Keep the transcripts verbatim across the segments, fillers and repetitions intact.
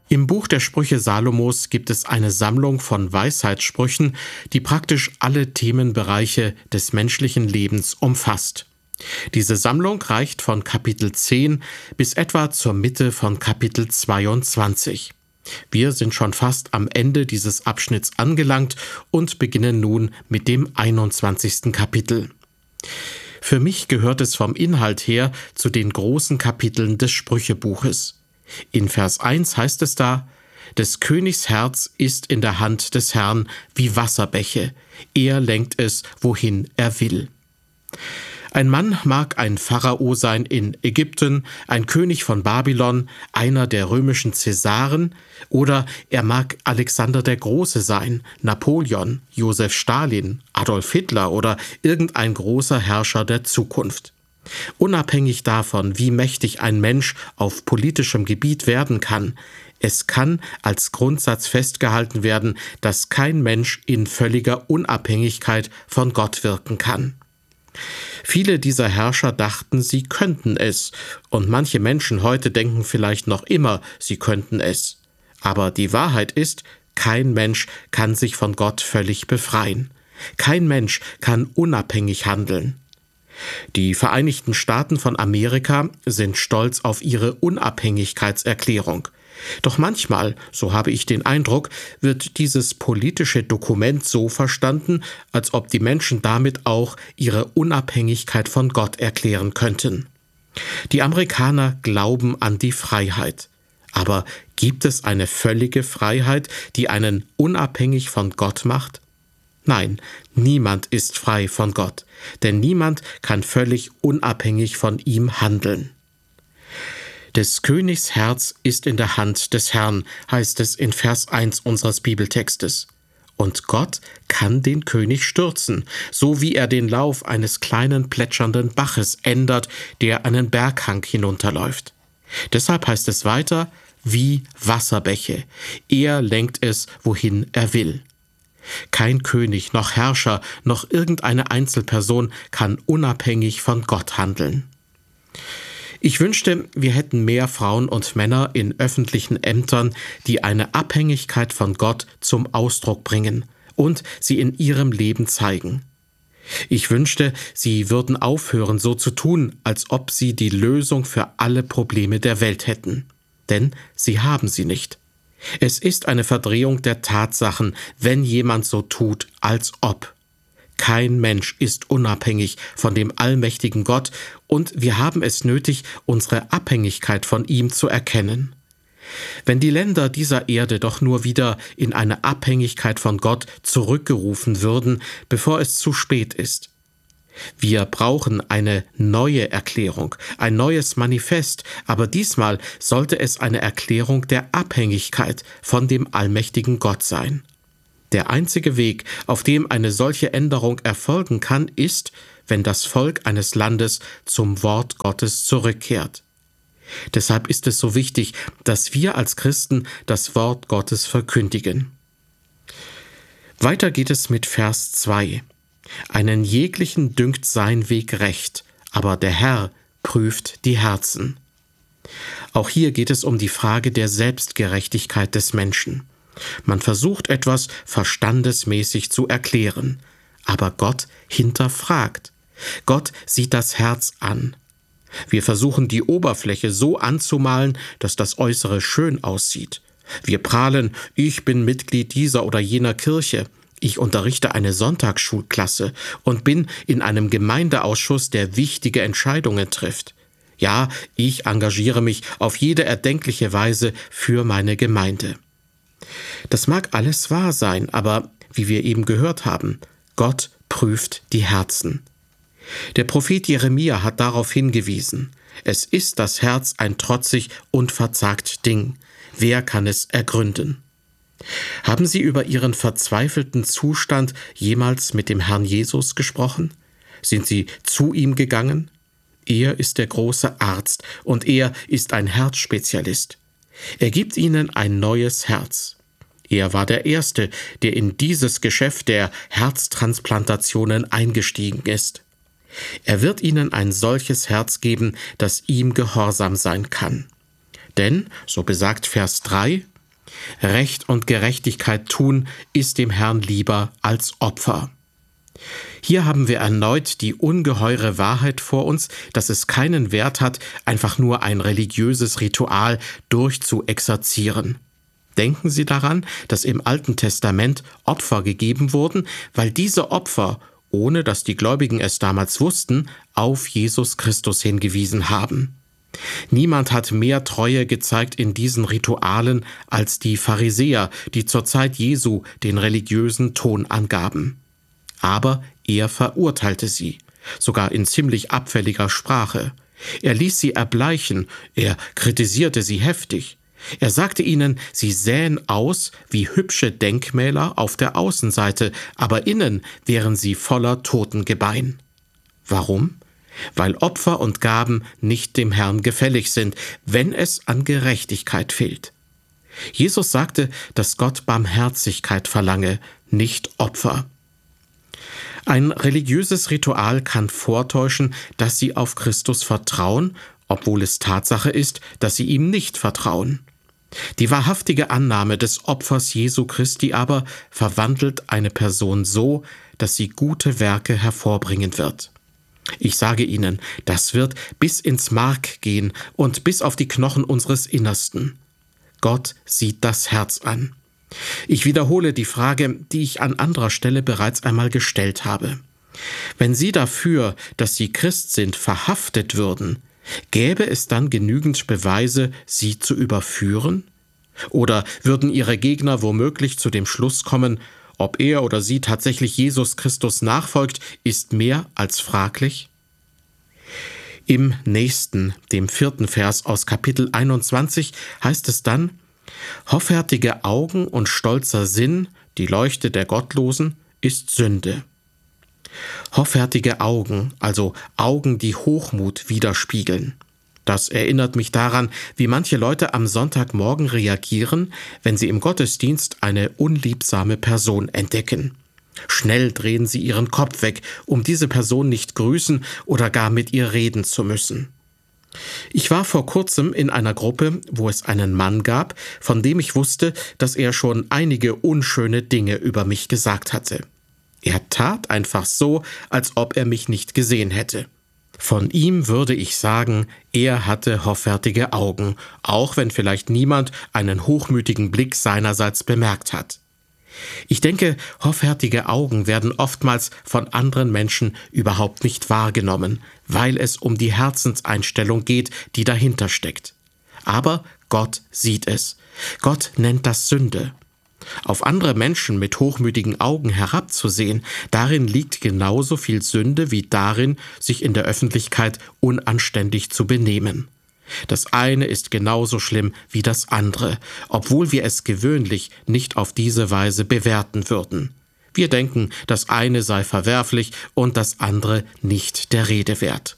Im Buch der Sprüche Salomos gibt es eine Sammlung von Weisheitssprüchen, die praktisch alle Themenbereiche des menschlichen Lebens umfasst. Diese Sammlung reicht von Kapitel zehn bis etwa zur Mitte von Kapitel zweiundzwanzig. Wir sind schon fast am Ende dieses Abschnitts angelangt und beginnen nun mit dem einundzwanzigsten Kapitel. Für mich gehört es vom Inhalt her zu den großen Kapiteln des Sprüchebuches. In Vers eins heißt es da: Des Königs Herz ist in der Hand des Herrn wie Wasserbäche, er lenkt es, wohin er will. Ein Mann mag ein Pharao sein in Ägypten, ein König von Babylon, einer der römischen Cäsaren, oder er mag Alexander der Große sein, Napoleon, Josef Stalin, Adolf Hitler oder irgendein großer Herrscher der Zukunft. Unabhängig davon, wie mächtig ein Mensch auf politischem Gebiet werden kann, es kann als Grundsatz festgehalten werden, dass kein Mensch in völliger Unabhängigkeit von Gott wirken kann. Viele dieser Herrscher dachten, sie könnten es, und manche Menschen heute denken vielleicht noch immer, sie könnten es. Aber die Wahrheit ist, kein Mensch kann sich von Gott völlig befreien. Kein Mensch kann unabhängig handeln. Die Vereinigten Staaten von Amerika sind stolz auf ihre Unabhängigkeitserklärung. Doch manchmal, so habe ich den Eindruck, wird dieses politische Dokument so verstanden, als ob die Menschen damit auch ihre Unabhängigkeit von Gott erklären könnten. Die Amerikaner glauben an die Freiheit. Aber gibt es eine völlige Freiheit, die einen unabhängig von Gott macht? Nein, niemand ist frei von Gott, denn niemand kann völlig unabhängig von ihm handeln. Des Königs Herz ist in der Hand des Herrn, heißt es in Vers eins unseres Bibeltextes. Und Gott kann den König stürzen, so wie er den Lauf eines kleinen plätschernden Baches ändert, der einen Berghang hinunterläuft. Deshalb heißt es weiter, wie Wasserbäche. Er lenkt es, wohin er will. Kein König, noch Herrscher, noch irgendeine Einzelperson kann unabhängig von Gott handeln. Ich wünschte, wir hätten mehr Frauen und Männer in öffentlichen Ämtern, die eine Abhängigkeit von Gott zum Ausdruck bringen und sie in ihrem Leben zeigen. Ich wünschte, sie würden aufhören, so zu tun, als ob sie die Lösung für alle Probleme der Welt hätten. Denn sie haben sie nicht. Es ist eine Verdrehung der Tatsachen, wenn jemand so tut, als ob. Kein Mensch ist unabhängig von dem allmächtigen Gott, und wir haben es nötig, unsere Abhängigkeit von ihm zu erkennen. Wenn die Länder dieser Erde doch nur wieder in eine Abhängigkeit von Gott zurückgerufen würden, bevor es zu spät ist. Wir brauchen eine neue Erklärung, ein neues Manifest, aber diesmal sollte es eine Erklärung der Abhängigkeit von dem allmächtigen Gott sein. Der einzige Weg, auf dem eine solche Änderung erfolgen kann, ist, wenn das Volk eines Landes zum Wort Gottes zurückkehrt. Deshalb ist es so wichtig, dass wir als Christen das Wort Gottes verkündigen. Weiter geht es mit Vers zwei. Einen jeglichen dünkt sein Weg recht, aber der Herr prüft die Herzen. Auch hier geht es um die Frage der Selbstgerechtigkeit des Menschen. Man versucht etwas verstandesmäßig zu erklären, aber Gott hinterfragt. Gott sieht das Herz an. Wir versuchen die Oberfläche so anzumalen, dass das Äußere schön aussieht. Wir prahlen, ich bin Mitglied dieser oder jener Kirche, ich unterrichte eine Sonntagsschulklasse und bin in einem Gemeindeausschuss, der wichtige Entscheidungen trifft. Ja, ich engagiere mich auf jede erdenkliche Weise für meine Gemeinde. Das mag alles wahr sein, aber, wie wir eben gehört haben, Gott prüft die Herzen. Der Prophet Jeremia hat darauf hingewiesen, es ist das Herz ein trotzig und verzagt Ding. Wer kann es ergründen? Haben Sie über Ihren verzweifelten Zustand jemals mit dem Herrn Jesus gesprochen? Sind Sie zu ihm gegangen? Er ist der große Arzt und er ist ein Herzspezialist. Er gibt Ihnen ein neues Herz. Er war der Erste, der in dieses Geschäft der Herztransplantationen eingestiegen ist. Er wird Ihnen ein solches Herz geben, das ihm gehorsam sein kann. Denn, so besagt Vers drei, Recht und Gerechtigkeit tun ist dem Herrn lieber als Opfer. Hier haben wir erneut die ungeheure Wahrheit vor uns, dass es keinen Wert hat, einfach nur ein religiöses Ritual durchzuexerzieren. Denken Sie daran, dass im Alten Testament Opfer gegeben wurden, weil diese Opfer, ohne dass die Gläubigen es damals wussten, auf Jesus Christus hingewiesen haben. Niemand hat mehr Treue gezeigt in diesen Ritualen als die Pharisäer, die zur Zeit Jesu den religiösen Ton angaben. Aber er verurteilte sie, sogar in ziemlich abfälliger Sprache. Er ließ sie erbleichen, er kritisierte sie heftig. Er sagte ihnen, sie sähen aus wie hübsche Denkmäler auf der Außenseite, aber innen wären sie voller Totengebein. Warum? Weil Opfer und Gaben nicht dem Herrn gefällig sind, wenn es an Gerechtigkeit fehlt. Jesus sagte, dass Gott Barmherzigkeit verlange, nicht Opfer. Ein religiöses Ritual kann vortäuschen, dass sie auf Christus vertrauen, obwohl es Tatsache ist, dass sie ihm nicht vertrauen. Die wahrhaftige Annahme des Opfers Jesu Christi aber verwandelt eine Person so, dass sie gute Werke hervorbringen wird. Ich sage Ihnen, das wird bis ins Mark gehen und bis auf die Knochen unseres Innersten. Gott sieht das Herz an. Ich wiederhole die Frage, die ich an anderer Stelle bereits einmal gestellt habe. Wenn Sie dafür, dass Sie Christ sind, verhaftet würden, gäbe es dann genügend Beweise, Sie zu überführen? Oder würden Ihre Gegner womöglich zu dem Schluss kommen, ob er oder sie tatsächlich Jesus Christus nachfolgt, ist mehr als fraglich? Im nächsten, dem vierten Vers aus Kapitel einundzwanzig, heißt es dann: Hoffärtige Augen und stolzer Sinn, die Leuchte der Gottlosen, ist Sünde. Hoffärtige Augen, also Augen, die Hochmut widerspiegeln. Das erinnert mich daran, wie manche Leute am Sonntagmorgen reagieren, wenn sie im Gottesdienst eine unliebsame Person entdecken. Schnell drehen sie ihren Kopf weg, um diese Person nicht grüßen oder gar mit ihr reden zu müssen. Ich war vor kurzem in einer Gruppe, wo es einen Mann gab, von dem ich wusste, dass er schon einige unschöne Dinge über mich gesagt hatte. Er tat einfach so, als ob er mich nicht gesehen hätte. Von ihm würde ich sagen, er hatte hoffärtige Augen, auch wenn vielleicht niemand einen hochmütigen Blick seinerseits bemerkt hat. Ich denke, hoffärtige Augen werden oftmals von anderen Menschen überhaupt nicht wahrgenommen, weil es um die Herzenseinstellung geht, die dahinter steckt. Aber Gott sieht es. Gott nennt das Sünde. Auf andere Menschen mit hochmütigen Augen herabzusehen, darin liegt genauso viel Sünde wie darin, sich in der Öffentlichkeit unanständig zu benehmen. Das eine ist genauso schlimm wie das andere, obwohl wir es gewöhnlich nicht auf diese Weise bewerten würden. Wir denken, das eine sei verwerflich und das andere nicht der Rede wert.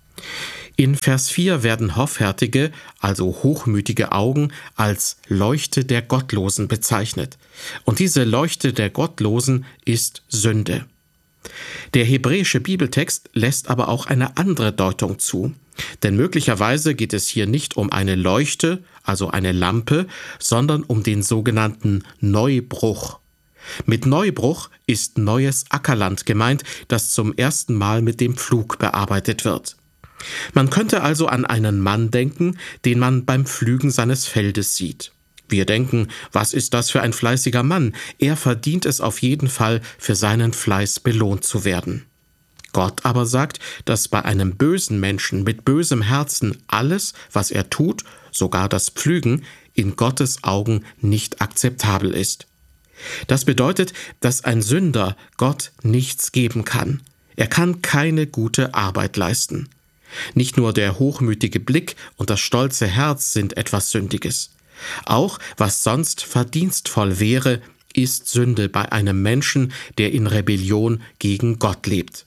In Vers vier werden hoffärtige, also hochmütige Augen als Leuchte der Gottlosen bezeichnet. Und diese Leuchte der Gottlosen ist Sünde. Der hebräische Bibeltext lässt aber auch eine andere Deutung zu. Denn möglicherweise geht es hier nicht um eine Leuchte, also eine Lampe, sondern um den sogenannten Neubruch. Mit Neubruch ist neues Ackerland gemeint, das zum ersten Mal mit dem Pflug bearbeitet wird. Man könnte also an einen Mann denken, den man beim Pflügen seines Feldes sieht. Wir denken, was ist das für ein fleißiger Mann? Er verdient es auf jeden Fall, für seinen Fleiß belohnt zu werden. Gott aber sagt, dass bei einem bösen Menschen mit bösem Herzen alles, was er tut, sogar das Pflügen, in Gottes Augen nicht akzeptabel ist. Das bedeutet, dass ein Sünder Gott nichts geben kann. Er kann keine gute Arbeit leisten. Nicht nur der hochmütige Blick und das stolze Herz sind etwas Sündiges. Auch was sonst verdienstvoll wäre, ist Sünde bei einem Menschen, der in Rebellion gegen Gott lebt.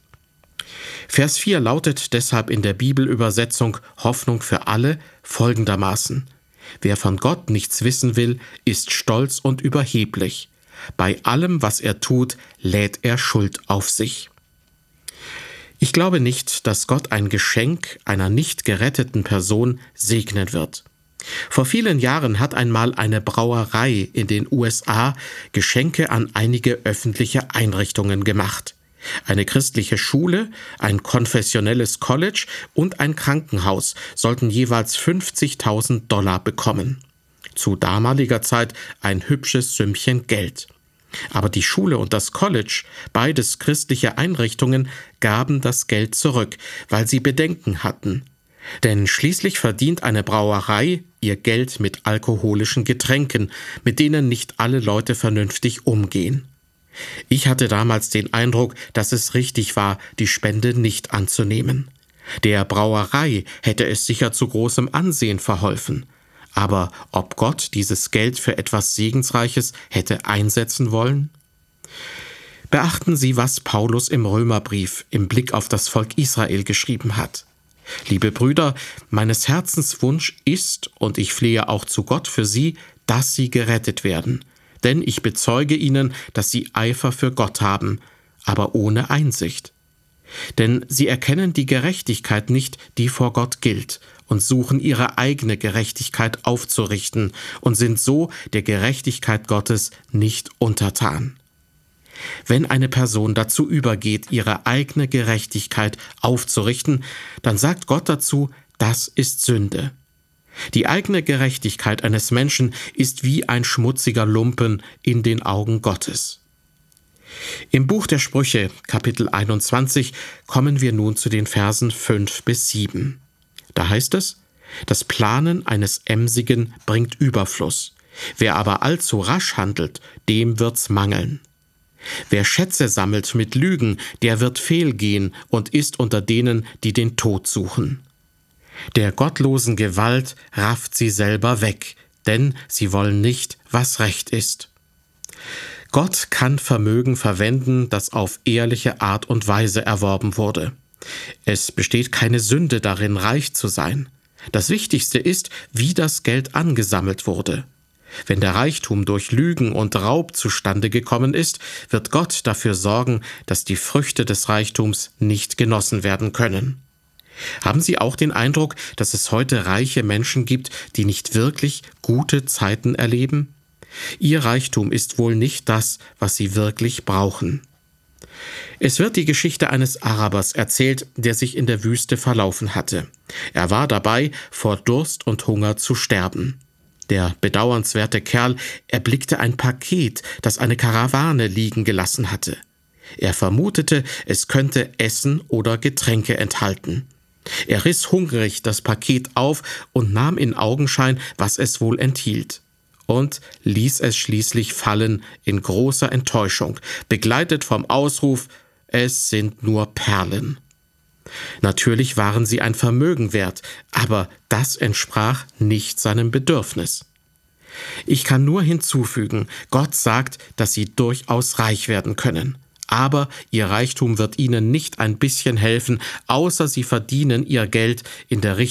Vers vier lautet deshalb in der Bibelübersetzung Hoffnung für alle folgendermaßen: Wer von Gott nichts wissen will, ist stolz und überheblich. Bei allem, was er tut, lädt er Schuld auf sich. Ich glaube nicht, dass Gott ein Geschenk einer nicht geretteten Person segnen wird. Vor vielen Jahren hat einmal eine Brauerei in den U S A Geschenke an einige öffentliche Einrichtungen gemacht. Eine christliche Schule, ein konfessionelles College und ein Krankenhaus sollten jeweils fünfzigtausend Dollar bekommen. Zu damaliger Zeit ein hübsches Sümmchen Geld. Aber die Schule und das College, beides christliche Einrichtungen, gaben das Geld zurück, weil sie Bedenken hatten. Denn schließlich verdient eine Brauerei ihr Geld mit alkoholischen Getränken, mit denen nicht alle Leute vernünftig umgehen. Ich hatte damals den Eindruck, dass es richtig war, die Spende nicht anzunehmen. Der Brauerei hätte es sicher zu großem Ansehen verholfen. Aber ob Gott dieses Geld für etwas Segensreiches hätte einsetzen wollen? Beachten Sie, was Paulus im Römerbrief im Blick auf das Volk Israel geschrieben hat. Liebe Brüder, meines Herzens Wunsch ist, und ich flehe auch zu Gott für sie, dass sie gerettet werden. Denn ich bezeuge ihnen, dass sie Eifer für Gott haben, aber ohne Einsicht. Denn sie erkennen die Gerechtigkeit nicht, die vor Gott gilt, und suchen ihre eigene Gerechtigkeit aufzurichten und sind so der Gerechtigkeit Gottes nicht untertan. Wenn eine Person dazu übergeht, ihre eigene Gerechtigkeit aufzurichten, dann sagt Gott dazu, das ist Sünde. Die eigene Gerechtigkeit eines Menschen ist wie ein schmutziger Lumpen in den Augen Gottes. Im Buch der Sprüche, Kapitel einundzwanzig, kommen wir nun zu den Versen fünf bis sieben. Da heißt es: Das Planen eines Emsigen bringt Überfluss. Wer aber allzu rasch handelt, dem wird's mangeln. Wer Schätze sammelt mit Lügen, der wird fehlgehen und ist unter denen, die den Tod suchen. Der gottlosen Gewalt rafft sie selber weg, denn sie wollen nicht, was recht ist. Gott kann Vermögen verwenden, das auf ehrliche Art und Weise erworben wurde. Es besteht keine Sünde darin, reich zu sein. Das Wichtigste ist, wie das Geld angesammelt wurde. Wenn der Reichtum durch Lügen und Raub zustande gekommen ist, wird Gott dafür sorgen, dass die Früchte des Reichtums nicht genossen werden können. Haben Sie auch den Eindruck, dass es heute reiche Menschen gibt, die nicht wirklich gute Zeiten erleben? Ihr Reichtum ist wohl nicht das, was sie wirklich brauchen. Es wird die Geschichte eines Arabers erzählt, der sich in der Wüste verlaufen hatte. Er war dabei, vor Durst und Hunger zu sterben. Der bedauernswerte Kerl erblickte ein Paket, das eine Karawane liegen gelassen hatte. Er vermutete, es könnte Essen oder Getränke enthalten. Er riss hungrig das Paket auf und nahm in Augenschein, was es wohl enthielt, und ließ es schließlich fallen in großer Enttäuschung, begleitet vom Ausruf: Es sind nur Perlen. Natürlich waren sie ein Vermögen wert, aber das entsprach nicht seinem Bedürfnis. Ich kann nur hinzufügen, Gott sagt, dass sie durchaus reich werden können. Aber ihr Reichtum wird ihnen nicht ein bisschen helfen, außer sie verdienen ihr Geld in der richtigen